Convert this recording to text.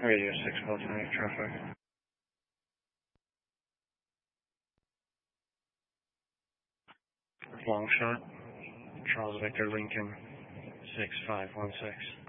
Radio 6 Baltimore traffic. Long shot, Charles Victor Lincoln 6516.